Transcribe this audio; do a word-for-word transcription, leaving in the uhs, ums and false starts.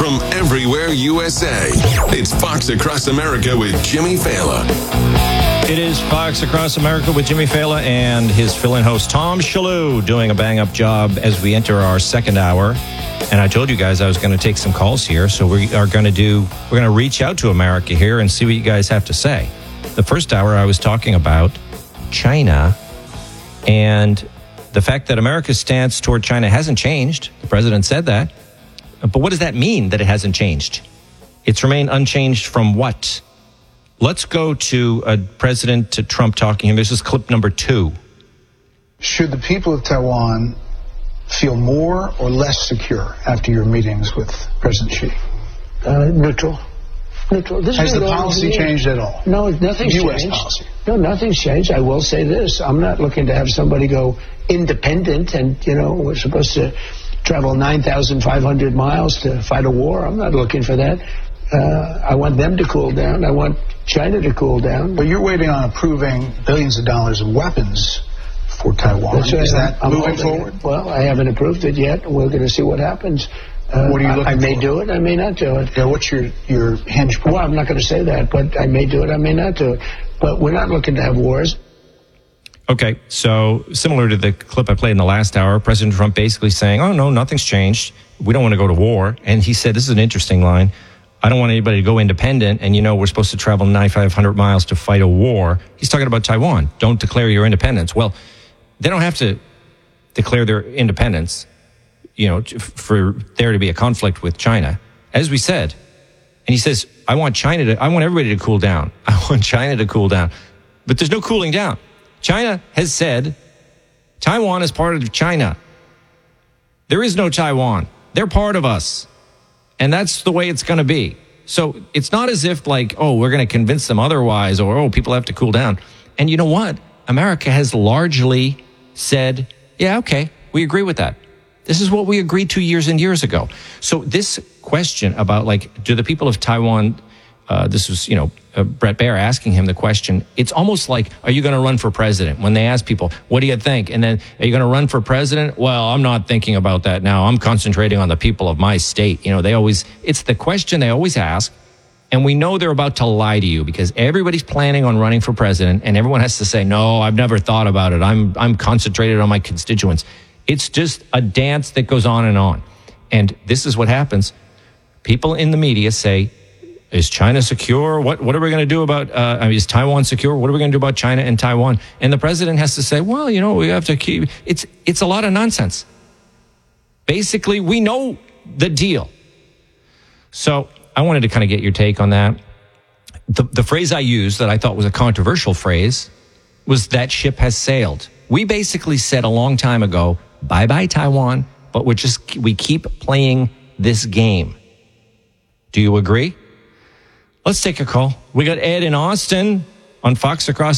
from everywhere U S A. It's Fox Across America with Jimmy Fallon. It is Fox Across America with Jimmy Fallon and his fill-in host, Tom Shalhoub, doing a bang-up job as we enter our second hour. And I told you guys I was going to take some calls here, so we are going to do, we're going to reach out to America here and see what you guys have to say. The first hour I was talking about China and the fact that America's stance toward China hasn't changed. The president said that. But what does that mean, that it hasn't changed? It's remained unchanged from what? Let's go to uh, President Trump talking. This is clip number two. Should the people of Taiwan feel more or less secure after your meetings with President Xi? Uh, neutral. Neutral. This Has is the policy changed at all? No, nothing's U S changed. policy. No, nothing's changed. I will say this. I'm not looking to have somebody go independent and, you know, we're supposed to travel nine thousand five hundred miles to fight a war. I'm not looking for that. Uh, I want them to cool down. I want China to cool down. But you're waiting on approving billions of dollars of weapons for Taiwan. That's right. Is that I'm moving holding forward? it. Well, I haven't approved it yet. We're going to see what happens. Uh, What are you looking I, I may for? do it. I may not do it. Yeah, what's your, your hinge point? Well, I'm not going to say that, but I may do it. I may not do it. But we're not looking to have wars. Okay, so similar to the clip I played in the last hour, President Trump basically saying, oh, no, nothing's changed. We don't want to go to war. And he said, this is an interesting line. I don't want anybody to go independent. And, you know, we're supposed to travel nine thousand five hundred miles to fight a war. He's talking about Taiwan. Don't declare your independence. Well, they don't have to declare their independence, you know, for there to be a conflict with China. As we said, and he says, I want China to, I want everybody to cool down. I want China to cool down. But there's no cooling down. China has said Taiwan is part of China. There is no Taiwan. They're part of us. And that's the way it's going to be. So it's not as if like, oh, we're going to convince them otherwise, or, oh, people have to cool down. And you know what? America has largely said, yeah, okay, we agree with that. This is what we agreed to years and years ago. So this question about like, do the people of Taiwan, uh, this was, you know, uh, Brett Baer asking him the question. It's almost like, are you going to run for president? When they ask people, what do you think? And then, are you going to run for president? Well, I'm not thinking about that now. I'm concentrating on the people of my state. You know, they always, it's the question they always ask. And we know they're about to lie to you because everybody's planning on running for president and everyone has to say, no, I've never thought about it. I'm, I'm concentrated on my constituents. It's just a dance that goes on and on. And this is what happens. People in the media say, is China secure? What what are we going to do about, uh, I mean, is Taiwan secure? What are we going to do about China and Taiwan? And the president has to say, well, you know, we have to keep, it's, it's a lot of nonsense. Basically, we know the deal. So I wanted to kind of get your take on that. The, the phrase I used that I thought was a controversial phrase was that ship has sailed. We basically said a long time ago, bye-bye Taiwan, but we're just, we keep playing this game. Do you agree? Let's take a call. We got Ed in Austin on Fox Across